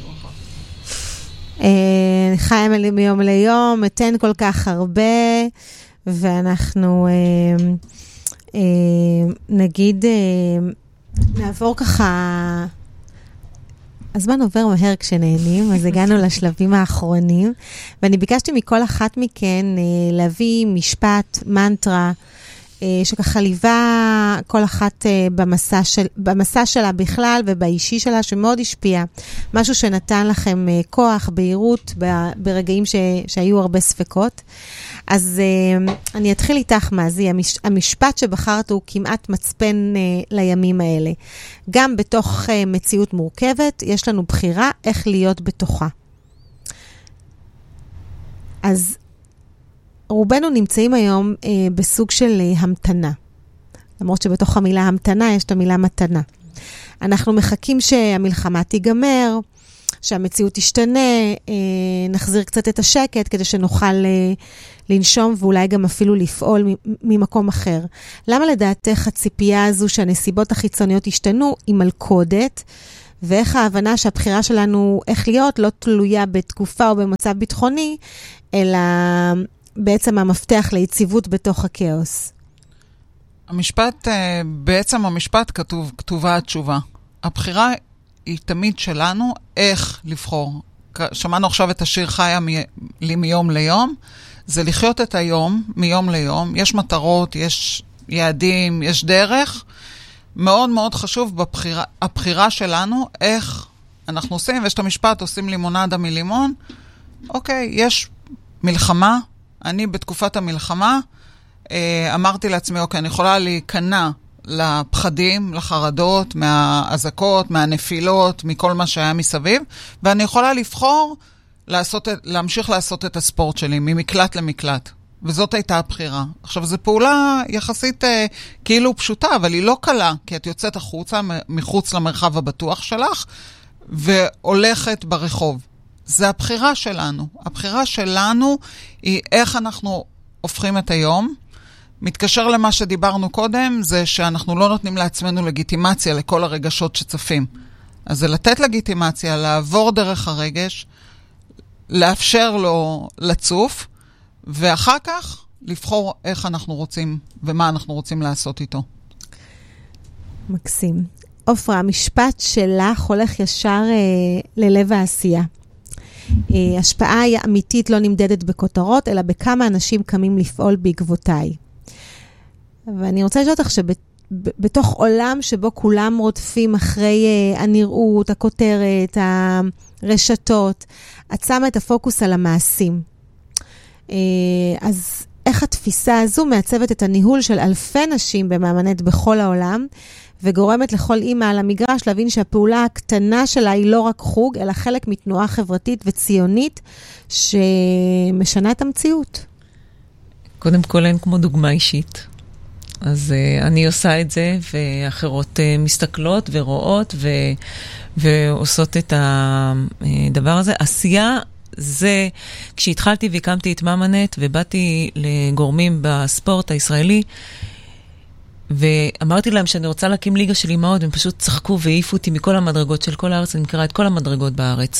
חיים מיום ליום, אתן כל כך הרבה, ואנחנו נגיד, נעבור ככה, הזמן עובר מהר כשנהנים, אז הגענו לשלבים האחרונים, ואני ביקשתי מכל אחת מכן להביא משפט, מנטרה, שככה ליווה כל אחת במסע שלה בכלל ובאישי שלה, שמאוד השפיע. משהו שנתן לכם כוח, בהירות, ברגעים שהיו הרבה ספקות. אז אני אתחיל איתך, מזי. המשפט שבחרת הוא כמעט מצפן לימים האלה. גם בתוך מציאות מורכבת, יש לנו בחירה איך להיות בתוכה. אז רובנו נמצאים היום בסוג של המתנה. למרות שבתוך המילה המתנה יש את המילה מתנה. אנחנו מחכים שהמלחמה תיגמר, שהמציאות תשתנה, נחזיר קצת את השקט כדי שנוכל לנשום ואולי גם אפילו לפעול ממקום אחר. למה לדעתך הציפייה הזו שהנסיבות החיצוניות ישתנו היא מלכודת, ואיך ההבנה שהבחירה שלנו איך להיות לא תלויה בתקופה או במצב ביטחוני, אלא בעצם המפתח ליציבות בתוך הכאוס? בעצם המשפט כתובה התשובה. הבחירה היא תמיד שלנו איך לבחור. שמענו עכשיו את השיר חיה לי מיום ליום. זה לחיות את היום, מיום ליום. יש מטרות, יש יעדים, יש דרך. מאוד מאוד חשוב הבחירה שלנו, איך אנחנו עושים, ויש את המשפט, עושים לימונדה מלימון. אוקיי, יש מלחמה. אני בתקופת המלחמה אמרתי לעצמי, אוקיי, אני יכולה להיכנע לפחדים, לחרדות, מהאזעקות, מהנפילות, מכל מה שהיה מסביב, ואני יכולה לבחור להמשיך לעשות את הספורט שלי, ממקלט למקלט. וזאת הייתה הבחירה. עכשיו, זו פעולה יחסית כאילו פשוטה, אבל היא לא קלה, כי את יוצאת החוצה, מחוץ למרחב הבטוח שלך, והולכת ברחוב. זה הבחירה שלנו. הבחירה שלנו היא איך אנחנו הופכים את היום. מתקשר למה שדיברנו קודם, זה שאנחנו לא נותנים לעצמנו לגיטימציה לכל הרגשות שצפים. אז זה לתת לגיטימציה, לעבור דרך הרגש, לאפשר לו לצוף, ואחר כך לבחור איך אנחנו רוצים ומה אנחנו רוצים לעשות איתו. מקסים. אופרה, המשפט שלך הולך ישר ללב העשייה. השפעה היא אמיתית לא נמדדת בכותרות, אלא בכמה אנשים קמים לפעול בעקבותיי. ואני רוצה לשאול אותך שבתוך עולם שבו כולם רודפים אחרי הנראות, הכותרת, הרשתות, את שמה את הפוקוס על המעשים. אז איך התפיסה הזו מעצבת את הניהול של אלפי נשים במאמנת בכל העולם, וגורמת לכל אימא על המגרש להבין שהפעולה הקטנה שלה היא לא רק חוג, אלא חלק מתנועה חברתית וציונית שמשנה את המציאות. קודם כל אין כמו דוגמה אישית. אז אני עושה את זה, ואחרות מסתכלות ורואות ועושות את הדבר הזה. עשייה זה, כשהתחלתי והקמתי את מאמנת ובאתי לגורמים בספורט הישראלי, ואמרתי להם שאני רוצה להקים ליגה של אימהות, והם פשוט צחקו והעיפו אותי מכל המדרגות של כל הארץ, אני מכירה את כל המדרגות בארץ.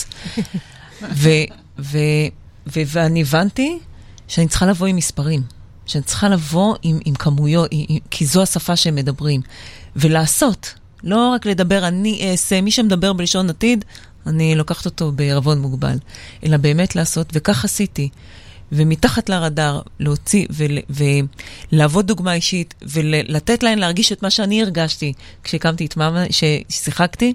ואני הבנתי שאני צריכה לבוא עם מספרים, שאני צריכה לבוא עם כמויות, כי זו השפה שהם מדברים, ולעשות, לא רק לדבר, אני אעשה, מי שמדבר בלשון עתיד, אני לוקחת אותו בערבון מוגבל, אלא באמת לעשות, וכך עשיתי. ומתחת לרדאר להוציא ולעבוד דוגמה אישית, ולתת להן להרגיש את מה שאני הרגשתי כשהקמתי את מאמה, ששיחקתי,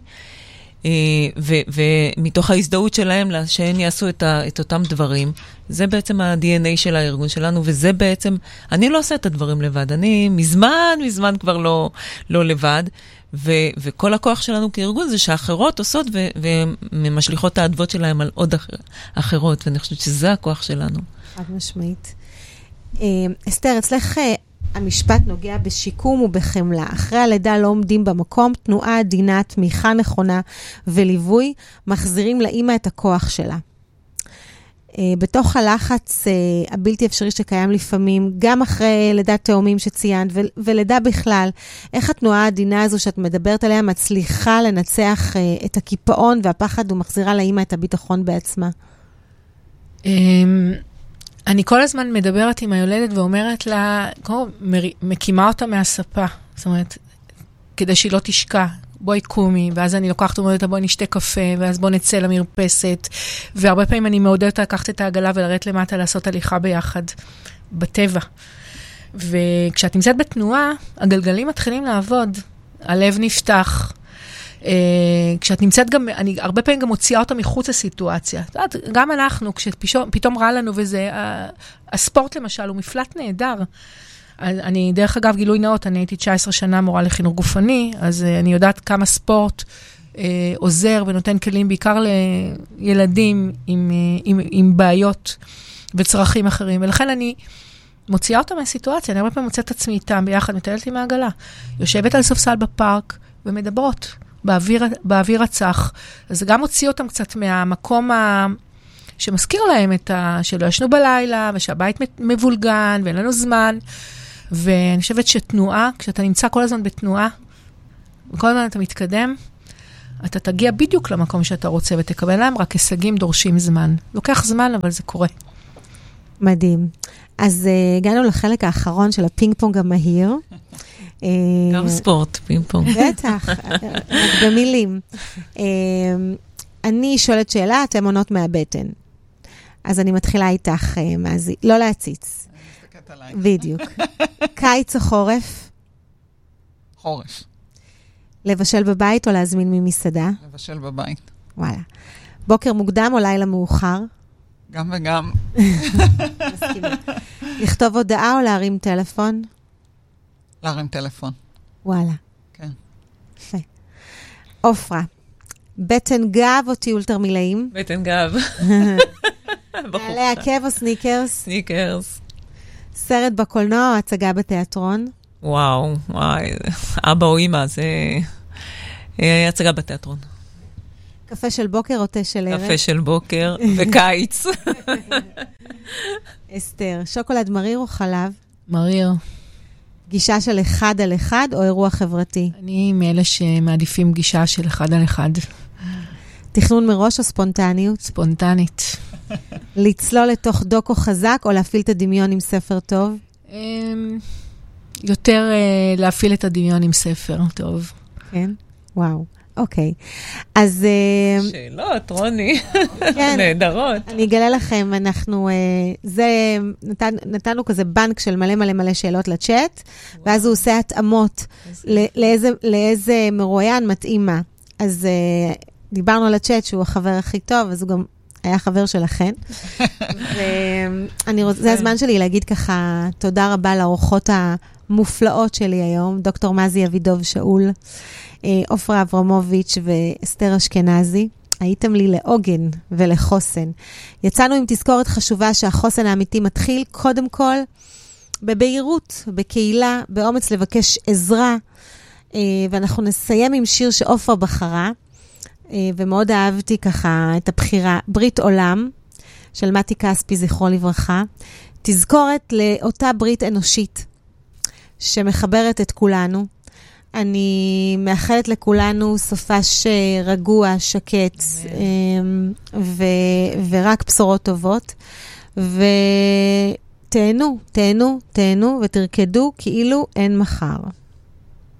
ומתוך ההזדהות שלהם שהן יעשו את אותם דברים. זה בעצם ה-DNA של הארגון שלנו, וזה בעצם, אני לא עושה את הדברים לבד, אני מזמן כבר לא לבד, וכל הכוח שלנו כארגון זה שאחרות עושות ומשליחות את העדבות שלהם על עוד אחרות, ואני חושבת שזה הכוח שלנו. עד משמעית. אסתר, אצלך המשפט נוגע בשיקום ובחמלה. אחרי הלידה לא עומדים במקום, תנועה עדינה, תמיכה נכונה וליווי, מחזירים לאמא את הכוח שלה. בתוך הלחץ הבלתי אפשרי שקיים לפעמים, גם אחרי לידת תאומים שציינת, ולידה בכלל, איך התנועה העדינה הזו שאת מדברת עליה מצליחה לנצח את הקיפאון והפחד ומחזירה לאמא את הביטחון בעצמה? אני כל הזמן מדברת עם היולדת ואומרת לה, מקימה אותה מהספה, זאת אומרת, כדי שהיא לא תשקע. בואי קומי, ואז אני לוקחת ומודדת, בואי נשתה קפה, ואז בואי נצא למרפסת, והרבה פעמים אני מעודדת לקחת את העגלה ולרדת למטה לעשות הליכה ביחד, בטבע. וכשאת נמצאת בתנועה, הגלגלים מתחילים לעבוד, הלב נפתח, כשאת נמצאת גם, אני הרבה פעמים גם מוציאה אותה מחוץ לסיטואציה. גם אנחנו, כשפתאום רע לנו וזה, הספורט למשל הוא מפלט נהדר, אני, דרך אגב, גילוי נאות, אני הייתי 19 שנה מורה לחינוך גופני, אז אני יודעת כמה ספורט עוזר ונותן כלים, בעיקר לילדים עם בעיות וצרכים אחרים. ולכן אני מוציאה אותם מהסיטואציה, אני הרבה פעמים מוצאת את עצמי איתם ביחד, מטיילת עם העגלה, יושבת על ספסל בפארק ומדברות באוויר הצח. אז זה גם מוציא אותם קצת מהמקום שמזכיר להם שלא ישנו בלילה, ושהבית מבולגן ואין לנו זמן. ואני חושבת שתנועה, כשאתה נמצא כל הזמן בתנועה, וכל הזמן אתה מתקדם, אתה תגיע בדיוק למקום שאתה רוצה, ותקבל להם, רק הישגים דורשים זמן. לוקח זמן, אבל זה קורה. מדהים. אז הגענו לחלק האחרון של הפינג פונג המהיר. גם ספורט, פינג פונג. בטח, במילים. אני שואלת שאלה, אתם עונות מהבטן. אז אני מתחילה איתך, לא להציץ. בדיוק. קיץ או חורף? חורף. לבשל בבית או להזמין ממסעדה? לבשל בבית. וואלה. בוקר מוקדם או לילה מאוחר? גם וגם. מסכימה. לכתוב הודעה או להרים טלפון? להרים טלפון. וואלה. כן. יפה. אופרה, בטן גב או טיול תרמילאים? בטן גב. נעלי עקב או סניקרס? סניקרס. סרט בקולנוע או הצגה בתיאטרון? וואו, וואי, אבא או אמא, זה הצגה בתיאטרון. קפה של בוקר או תה של ערב? קפה של בוקר וקיץ. אסתר, שוקולד מריר או חלב? מריר. גישה של 1 על 1 או אירוע חברתי? אני מאלה שמעדיפים גישה של 1 על 1. תכנון מראש או ספונטניות? ספונטנית. לצלול לתוך דוקו חזק או להפעיל את הדמיון עם ספר טוב? יותר להפעיל את הדמיון עם ספר טוב. כן? וואו. אוקיי. אז... שאלות, רוני. נהדרות. אני אגלה לכם, אנחנו... נתנו כזה בנק של מלא מלא מלא שאלות לצ'אט, ואז הוא עושה התאמות לאיזה מרואיין מתאים מה. אז דיברנו על הצ'אט שהוא החבר הכי טוב, אז הוא גם היה חבר שלכן. זה הזמן שלי להגיד ככה, תודה רבה לאורחות המופלאות שלי היום, דוקטור מזי אבידוב שאול, אופרה אברמוביץ' ואסתר אשכנזי. הייתם לי לעוגן ולחוסן. יצאנו עם תזכורת חשובה שהחוסן האמיתי מתחיל קודם כל בבהירות, בקהילה, באומץ לבקש עזרה, ואנחנו נסיים עם שיר שאופרה בחרה, ומאוד אהבתי ככה את הבחירה, ברית עולם, של מתי כספי, זכרו לברכה, תזכורת לאותה ברית אנושית, שמחברת את כולנו. אני מאחלת לכולנו סופש רגוע, שקט, ורק בשורות טובות, ותהנו, תהנו, תהנו, ותרקדו כאילו אין מחר.